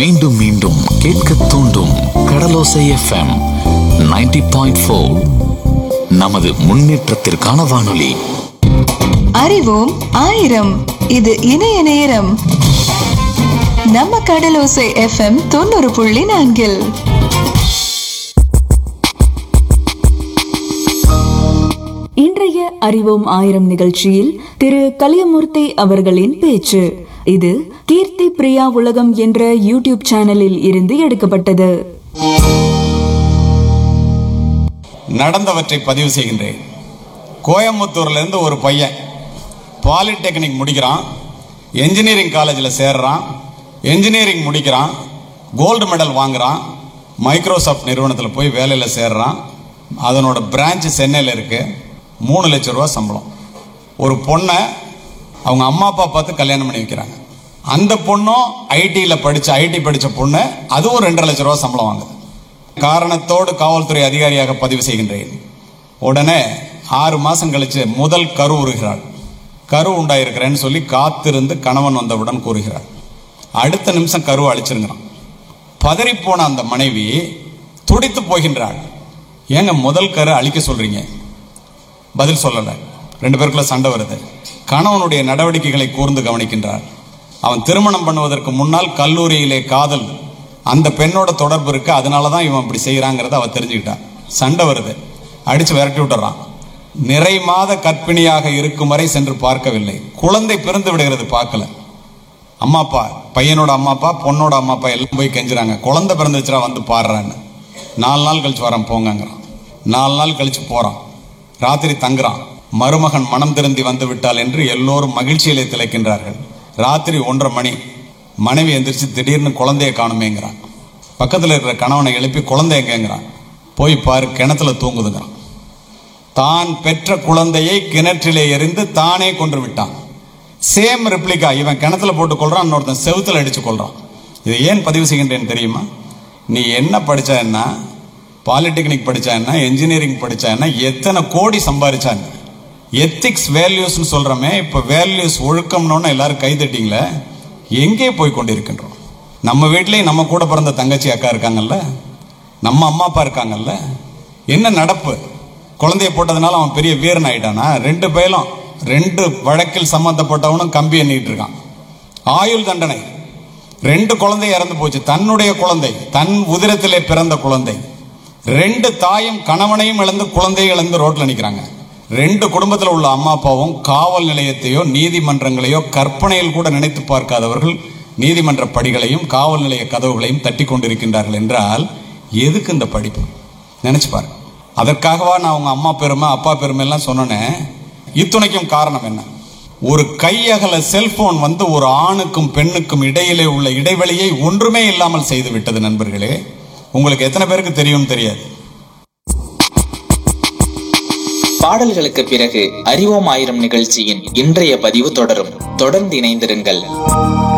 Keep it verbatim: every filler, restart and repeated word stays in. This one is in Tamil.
மீண்டும் மீண்டும் கேட்க தூண்டும் கடலோசை எஃப்எம் நைன்டி பாயிண்ட் ஃபோர். நமது முன்னேற்றத்திற்கான வானொலி. அறிவோம் ஆயிரம். இது இணைய நேரம். நம்ம கடலோசை எஃப்எம் தொண்ணூறு புள்ளி நான்கில் இன்றைய அறிவோம் ஆயிரம் நிகழ்ச்சியில் திரு கலியமூர்த்தி அவர்களின் பேச்சு. இது கீர்த்தி பிரியா உலகம் என்ற யூடியூப் சேனலில் இருந்து எடுக்கப்பட்டது. நடந்தவற்றை பதிவு செய்கின்றேன். கோயம்புத்தூர்ல இருந்து ஒரு பையன் பாலிடெக்னிக் முடிக்கிறான், என்ஜினியரிங் காலேஜில் சேர்றான், என்ஜினியரிங் முடிக்கிறான், கோல்டு மெடல் வாங்குறான், மைக்ரோசாஃப்ட் நிறுவனத்தில் போய் வேலையில் சேர்றான். அதனோட பிரான்ச் சென்னையில் இருக்கு. மூணு லட்சம் ரூபா சம்பளம். ஒரு பொண்ணை அவங்க அம்மா அப்பா பார்த்து கல்யாணம் பண்ணி வைக்கிறாங்க. அந்த பொண்ணும் ஐடியில் படித்த ஐடி படித்த பொண்ணு, அதுவும் ரெண்டரை லட்சம் ரூபா சம்பளம் வாங்குது. காரணத்தோடு காவல்துறை அதிகாரியாக பதிவு செய்கின்றேன். உடனே ஆறு மாதம் கழித்து முதல் கரு உறுகிறாள். கரு உண்டாயிருக்கிறேன்னு சொல்லி காத்திருந்து கணவன் வந்தவுடன் கூறுகிறாள். அடுத்த நிமிஷம் கரு அழிச்சிருங்கிறான். பதறிப்போன அந்த மனைவி துடித்து போகின்றாள். ஏங்க முதல் கரு அழிக்க சொல்றீங்க? பதில் சொல்லலை. ரெண்டு பேருக்குள்ள சண்டை வருது. கணவனுடைய நடவடிக்கைகளை கூர்ந்து கவனிக்கின்றார். அவன் திருமணம் பண்ணுவதற்கு முன்னால் கல்லூரியிலே காதல், அந்த பெண்ணோட தொடர்பு இருக்கு, அதனால தான் இவன் இப்படி செய்யறாங்கிறத அவ தெரிஞ்சுக்கிட்டான். சண்டை வருது, அடிச்சு விரட்டி விட்டுறான். நிறை மாத கற்பிணியாக இருக்கும் வரை சென்று பார்க்கவில்லை. குழந்தை பிறந்து விடுகிறது, பார்க்கல. அம்மா அப்பா, பையனோட அம்மா அப்பா, பொண்ணோட அம்மா அப்பா எல்லாம் போய் கெஞ்சுறாங்க, குழந்தை பிறந்துச்சுரா வந்து பாடுறான்னு. நாலு நாள் கழிச்சு வரேன் போங்கிறான். நாலு நாள் கழிச்சு போறான். ராத்திரி தங்குறான். மருமகன் மனம் திருந்தி வந்து விட்டால் என்று எல்லோரும் மகிழ்ச்சியிலே திளைக்கின்றார்கள். ராத்திரி ஒன்றரை மணி. மனைவி எந்திரிச்சு திடீர்னு குழந்தைய காணுமேங்கிறான். பக்கத்தில் இருக்கிற கணவனை எழுப்பி குழந்தை எங்கேங்கிறான். போய் பாரு, கிணத்துல தூங்குதுங்கிறான். தான் பெற்ற குழந்தையை கிணற்றிலே எறிந்து தானே கொன்று விட்டான். Same replica. இவன் கிணத்துல போட்டு கொள்றான், இன்னொருத்தன் செவுத்துல அடிச்சு கொள்றான். இதை ஏன் பதிவு செய்கின்றேன்னு தெரியுமா? நீ என்ன படிச்சா என்ன, பாலிடெக்னிக் படிச்சா என்ன, என்ஜினியரிங் படிச்சா என்ன, எத்தனை கோடி சம்பாதிச்சாங்க. எத்திக்ஸ் வேல்யூஸ்ன்னு சொல்றமே, இப்ப வேல்யூஸ் ஒழுக்கம்னு எல்லாரும் கை தட்டிங்களே, எங்கே போய் கொண்டிருக்கின்றோம்? நம்ம வீட்லயே நம்ம கூட பிறந்த தங்கச்சி அக்கா இருக்காங்கல்ல, நம்ம அம்மா அப்பா இருக்காங்கல்ல, என்ன நடப்பு? குழந்தைய போட்டதுனால அவன் பெரிய வீரன் ஆயிட்டானா? ரெண்டு பேரும் ரெண்டு வழக்கில் சம்பந்தப்பட்டவனும் கம்பி எண்ணிட்டு இருக்கான். ஆயுள் தண்டனை. ரெண்டு குழந்தை இறந்து போச்சு. தன்னுடைய குழந்தை, தன் உதிரத்திலே பிறந்த குழந்தை. ரெண்டு தாயும் கணவனையும் இழந்து குழந்தையை இழந்து ரோட்ல நிற்கிறாங்க. ரெண்டு குடும்பத்தில் உள்ள அம்மா அப்பாவும் காவல் நிலையத்தையோ நீதிமன்றங்களையோ கற்பனையில் கூட நினைத்து பார்க்காதவர்கள் நீதிமன்ற படிகளையும் காவல் நிலைய கதவுகளையும் தட்டி கொண்டிருக்கின்றார்கள் என்றால் எதுக்கு இந்த படிப்பு? நினைச்சு பாரு. அதற்காகவா நான் உங்க அம்மா பெருமை அப்பா பெருமை எல்லாம் சொன்னேன். இத்துணைக்கும் காரணம் என்ன? ஒரு கையகல செல்போன் வந்து ஒரு ஆணுக்கும் பெண்ணுக்கும் இடையிலே உள்ள இடைவெளியை ஒன்றுமே இல்லாமல் செய்து விட்டது. நண்பர்களே, உங்களுக்கு எத்தனை பேருக்கு தெரியும் தெரியாது. பாடல்களுக்கு பிறகு அறிவோம் ஆயிரம் நிகழ்ச்சியின் இன்றைய பதிவு தொடரும். தொடர்ந்து இணைந்திருங்கள்.